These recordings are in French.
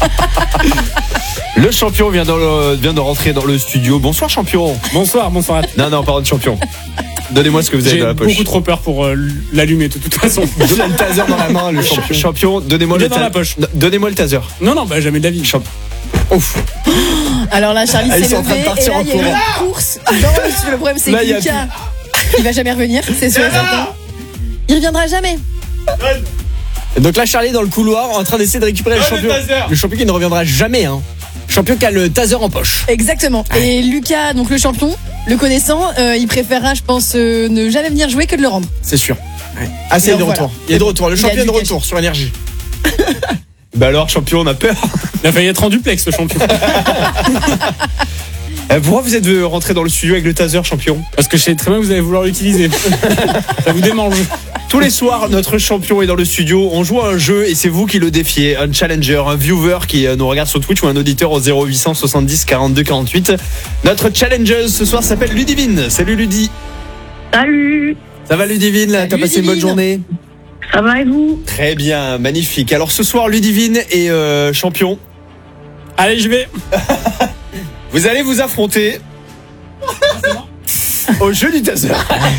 Le champion vient de rentrer dans le studio. Bonsoir champion. Bonsoir. Non, pardon champion. Donnez-moi ce que vous avez J'ai dans la poche. beaucoup trop peur pour l'allumer de toute façon. Donnez le taser dans la main, le champion. Champion, donnez-moi Il le est dans taser. la poche. Donnez-moi le taser. Non, jamais d'avis. Ouf. Alors là, Charlie Ils s'est sont en train de levé et partir là, en il y a eu courant. une course. Le problème, c'est Là, que il y a Lucas, il va jamais revenir, c'est sûr et certain. Il reviendra jamais. Donc là, Charlie est dans le couloir en train d'essayer de récupérer le champion. Le champion qui ne reviendra jamais. Champion qui a le taser en poche. Exactement. Et Lucas, donc le champion, le connaissant, il préférera, je pense, ne jamais venir jouer que de le rendre. C'est sûr. Ah, c'est Et de voilà. retour. Il est de retour. Le Il a champion est de dû retour sur énergie. Bah alors champion, on a peur. Il a failli être en duplex, ce champion. Pourquoi vous êtes rentré dans le studio avec le taser champion? Parce que je sais très bien que vous allez vouloir l'utiliser. Ça vous démange. Tous les soirs, notre champion est dans le studio. On joue à un jeu et c'est vous qui le défiez. Un challenger, un viewer qui nous regarde sur Twitch ou un auditeur au 0800 70 42 48. Notre challenger ce soir s'appelle Ludivine. Salut Ludi. Salut, Ça va Ludivine? Salut, T'as passé une bonne Ludivine. journée? ça va et vous? Très bien, magnifique. Alors ce soir, Ludivine est champion. Allez, je vais. Vous allez vous affronter au jeu du taser.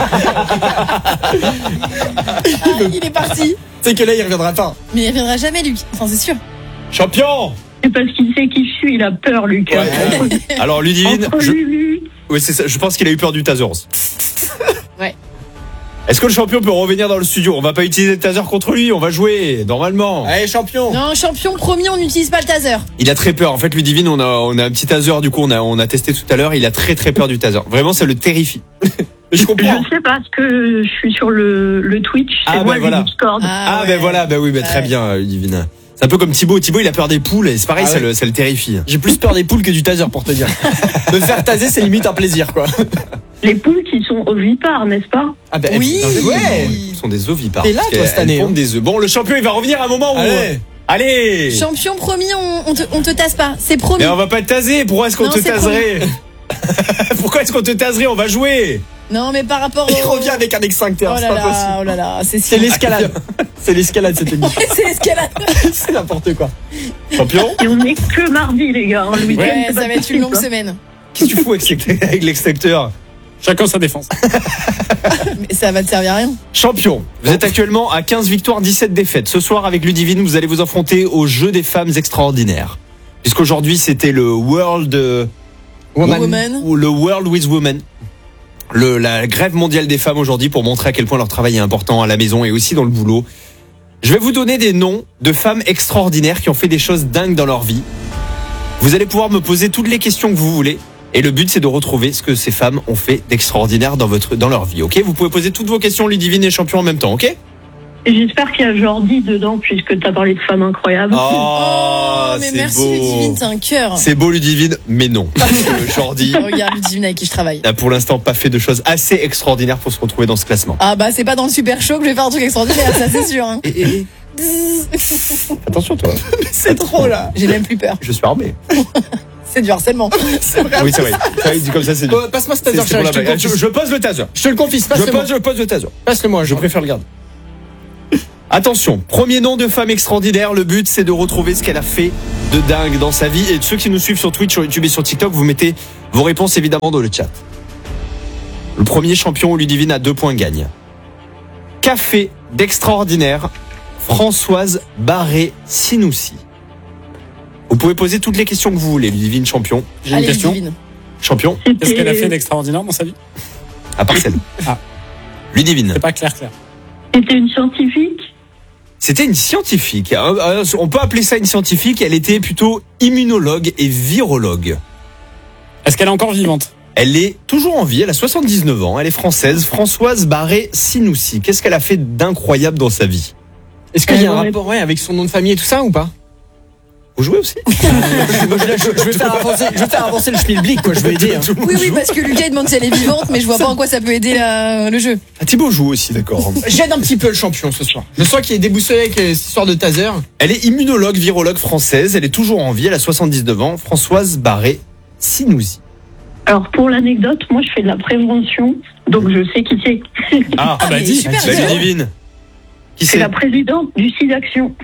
Il est parti. C'est que là, il reviendra pas. Mais il reviendra jamais, Luc. Enfin, c'est sûr. Champion. C'est parce qu'il sait qui je suis, il a peur, Lucas. Alors Ludivine, Entre Lulu, oui, c'est ça. Je pense qu'il a eu peur du taser aussi. Ouais. Est-ce que le champion peut revenir dans le studio? On va pas utiliser le taser contre lui, on va jouer normalement. Allez, champion. Non, champion, promis, on n'utilise pas le taser. Il a très peur. En fait, Ludivine, on a un petit taser. Du coup, on a testé tout à l'heure. Il a très peur du taser. Vraiment, ça le terrifie. Je comprends. je sais parce que je suis sur le Twitch, c'est Ah, moi ben le voilà. Discord. Ah, ouais. ben voilà, ben oui, ben très Ouais. bien, Ludivine. C'est un peu comme Thibaut. Thibaut, il a peur des poules et c'est pareil, Ah ça, ouais. ça le terrifie. J'ai plus peur des poules que du taser pour te dire. Me faire taser, c'est limite un plaisir, quoi. Les poules qui sont ovipares, n'est-ce pas? Ah ben Oui. ouais. Ce sont des ovipares. T'es là, parce toi, qu'elles cette année, pondent hein. des œufs. Bon, le champion, il va revenir à un moment où. Allez. Champion, promis, on te tasse pas. C'est promis. Mais on va pas te taser. Pourquoi est-ce qu'on Non, te c'est taserait? Pourquoi est-ce qu'on te taserait? On va jouer. Non, mais par rapport Il au... revient avec un extincteur, Oh c'est là pas possible. là, oh là là, c'est C'est sûr. l'escalade. C'est l'escalade, cette émission. C'est l'escalade. C'est n'importe quoi. Champion. Et on est que mardi, les gars. Le week-end, Ouais, c'est ça pas va être une longue possible, semaine. Qu'est-ce que tu fous avec l'extincteur? Chacun sa défense. Mais ça va te servir à rien. Champion, vous êtes actuellement à 15 victoires, 17 défaites. Ce soir, avec Ludivine, vous allez vous affronter au jeu des femmes extraordinaires. Puisqu'aujourd'hui, c'était le World Woman. ou le World with Women. La grève mondiale des femmes aujourd'hui pour montrer à quel point leur travail est important à la maison et aussi dans le boulot. Je vais vous donner des noms de femmes extraordinaires qui ont fait des choses dingues dans leur vie. Vous allez pouvoir me poser toutes les questions que vous voulez. Et le but, c'est de retrouver ce que ces femmes ont fait d'extraordinaire dans leur vie, ok? Vous pouvez poser toutes vos questions, Ludivine et champion en même temps, ok? Et j'espère qu'il y a Jordi dedans, puisque t'as parlé de femmes incroyables. Oh, mais c'est merci beau. Ludivine, t'as un cœur. C'est beau, Ludivine, mais non. Parce que Jordi Regarde Ludivine avec qui je travaille. n'a pour l'instant pas fait de choses assez extraordinaires pour se retrouver dans ce classement. Ah bah c'est pas dans le super show que je vais faire un truc extraordinaire, ça c'est sûr. Hein. Attention, toi. C'est trop, là. J'ai même plus peur. Je suis armé. C'est du harcèlement. C'est vrai. Oui, c'est vrai. Ça, dit comme ça, c'est Passe-moi ce c'est taser, pour la Charlie, je te le blague. confie. Je pose le taser. Je te le confie, passe-le-moi. Je pose le taser. Passe-le-moi, Je préfère le garder. Attention, premier nom de femme extraordinaire. Le but, c'est de retrouver ce qu'elle a fait de dingue dans sa vie. Et ceux qui nous suivent sur Twitch, sur YouTube et sur TikTok, vous mettez vos réponses évidemment dans le chat. Le premier champion, Ludivine, à 2 points gagne. Qu'a fait d'extraordinaire Françoise Barré-Sinoussi? Vous pouvez poser toutes les questions que vous voulez, Ludivine, champion. J'ai une Allez question. Ludivine. Champion, Qu'est-ce qu'elle a fait d'extraordinaire dans sa vie? à part celle. Ah. Ludivine. C'est pas clair. C'était une scientifique. C'était une scientifique. On peut appeler ça une scientifique. Elle était plutôt immunologue et virologue. Est-ce qu'elle est encore vivante? Elle est toujours en vie. Elle a 79 ans. Elle est française. Françoise Barré-Sinoussi. Qu'est-ce qu'elle a fait d'incroyable dans sa vie? Est-ce qu'il y a un Ouais. rapport avec son nom de famille et tout ça ou pas? Vous jouez aussi? je vais faire avancer le schmilblick, quoi. Je vais aider. Hein. Oui, parce que Lucas il demande si elle est vivante, mais je vois pas en quoi ça peut aider le jeu. Ah, Thibaut joue aussi, d'accord. J'aide un petit peu le champion ce soir. Je sens qu'il est déboussolé avec cette histoire de taser. Elle est immunologue, virologue française. Elle est toujours en vie. Elle a 79 ans. Françoise Barré-Sinoussi. Alors, pour l'anecdote, moi, je fais de la prévention, donc je sais qui c'est. Ah, mais dis. super, bah, Ludivine. Qui C'est c'est? la présidente du SIDAction.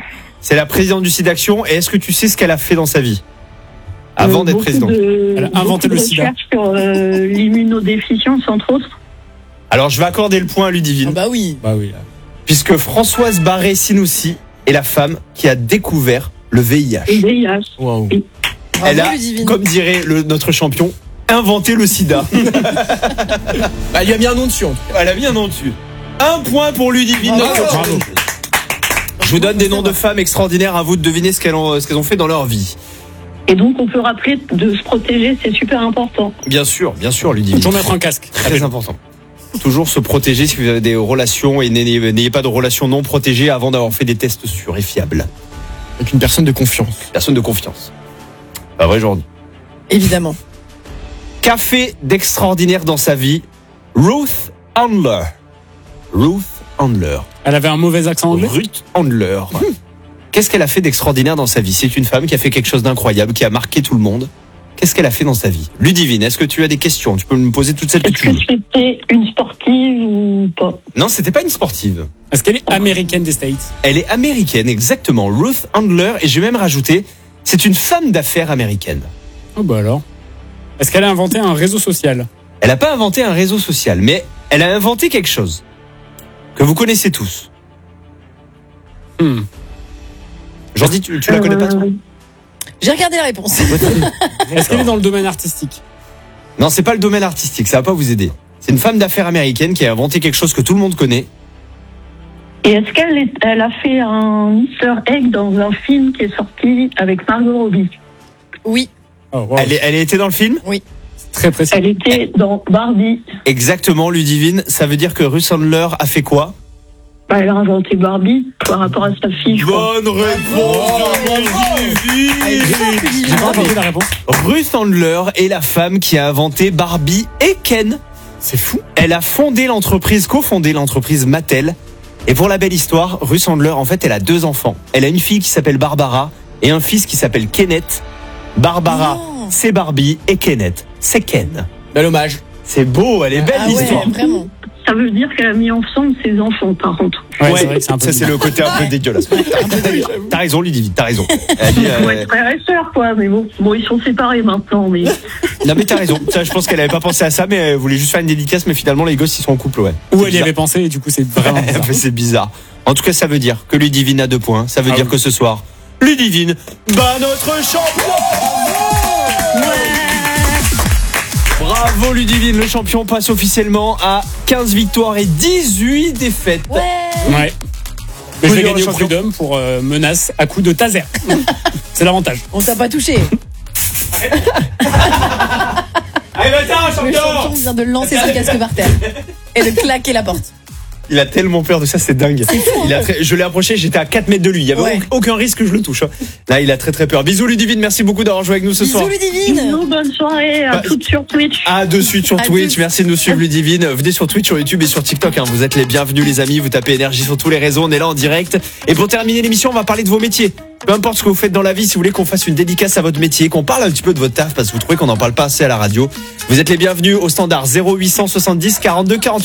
C'est la présidente du SIDAction. Et est-ce que tu sais ce qu'elle a fait dans sa vie avant d'être présidente? Elle a inventé le sida. Sur l'immunodéficience, entre autres. Alors, je vais accorder le point à Ludivine. Ah bah oui. Bah oui. Là. Puisque Françoise Barré-Sinoussi est la femme qui a découvert le VIH. Et VIH. Waouh. Elle Bravo, a, Ludivine. comme dirait notre champion, inventé le sida. Bah, il lui a mis un nom dessus. Elle a mis un nom dessus. Un point pour Ludivine. Bravo. notre champion. Je vous donne des noms de femmes extraordinaires, à vous de deviner ce qu'elles ont fait dans leur vie. Et donc, on peut rappeler de se protéger, c'est super important. Bien sûr, Ludivine. Toujours mettre un casque. Très important. Toujours se protéger si vous avez des relations et n'ayez pas de relations non protégées avant d'avoir fait des tests sûrs et fiables. Avec une personne de confiance. Personne de confiance. Pas vrai, Jordi. Évidemment. Qu'a fait d'extraordinaire dans sa vie Ruth Handler. Ruth Handler. Elle avait un mauvais accent anglais. Ruth Handler. Qu'est-ce qu'elle a fait d'extraordinaire dans sa vie? C'est une femme qui a fait quelque chose d'incroyable, qui a marqué tout le monde. Qu'est-ce qu'elle a fait dans sa vie? Ludivine, est-ce que tu as des questions? Tu peux me poser toutes celles que Est-ce tu que veux. c'était une sportive ou pas? Non, c'était pas une sportive. Est-ce qu'elle est américaine des States? Elle est américaine, exactement. Ruth Handler, et j'ai même rajouté, c'est une femme d'affaires américaine. Oh bah alors. Est-ce qu'elle a inventé un réseau social? Elle n'a pas inventé un réseau social, mais elle a inventé quelque chose que vous connaissez tous. Jordi, tu la connais pas toi? J'ai regardé la réponse. Est-ce qu'elle est dans le domaine artistique? Non, c'est pas le domaine artistique, ça va pas vous aider. C'est une femme d'affaires américaine qui a inventé quelque chose que tout le monde connaît. Et est-ce qu'elle a fait un Easter egg dans un film qui est sorti avec Margot Robbie? Oui. Oh, wow. Elle était dans le film? Très précis. Elle était dans Barbie. Exactement, Ludivine. Ça veut dire que Ruth Handler a fait quoi? Bah, elle a inventé Barbie par rapport à sa fille, je crois. Bonne réponse de Ludivine. J'ai pas entendu la réponse. Ruth Handler est la femme qui a inventé Barbie et Ken. C'est fou. Elle a cofondé l'entreprise Mattel. Et pour la belle histoire, Ruth Handler, en fait, elle a 2 enfants. Elle a une fille qui s'appelle Barbara et un fils qui s'appelle Kenneth. Barbara, Oh. c'est Barbie et Kenneth, c'est Ken. Bel hommage. C'est beau, elle est belle Ah ouais, l'histoire. vraiment. Ça veut dire qu'elle a mis ensemble ses enfants, par contre. Ouais, c'est vrai que c'est un peu ça c'est le côté un peu dégueulasse. T'as raison, Ludivine, t'as raison. Elle dit, Faut être frère et sœur, quoi. Mais bon, ils sont séparés maintenant. Mais non mais t'as raison. Ça, je pense qu'elle avait pas pensé à ça, mais elle voulait juste faire une dédicace. Mais finalement, les gosses ils sont en couple, ouais. Où C'est elle y bizarre. avait pensé et du coup c'est vraiment bizarre. C'est bizarre. En tout cas, ça veut dire que Ludivine a 2 points. Ça veut dire que ce soir, Ludivine bat notre champion. Bravo Ludivine, le champion passe officiellement à 15 victoires et 18 défaites. Ouais. Ouais. Mais je vais Oui, gagner au champion. prud'homme pour menace à coup de taser. C'est l'avantage. On t'a pas touché. Allez, va-t'en, Le champion vient de lancer son casque par terre et de claquer la porte. Il a tellement peur de ça, c'est dingue. Je l'ai approché, j'étais à 4 mètres de lui. Il y avait Ouais. aucun risque que je le touche. Là, il a très très peur. Bisous Ludivine, merci beaucoup d'avoir joué avec nous ce Bisous soir. Ludivine. bisous, bonne soirée. À Bah, toutes sur Twitch. À de suite sur À Twitch. tous. Merci de nous suivre, Ludivine. Venez sur Twitch, sur YouTube et sur TikTok. Vous êtes les bienvenus, les amis. Vous tapez énergie sur tous les réseaux. On est là en direct. Et pour terminer l'émission, on va parler de vos métiers. Peu importe ce que vous faites dans la vie, si vous voulez qu'on fasse une dédicace à votre métier, qu'on parle un petit peu de votre taf, parce que vous trouvez qu'on n'en parle pas assez à la radio, vous êtes les bienvenus au standard 0870 42 48.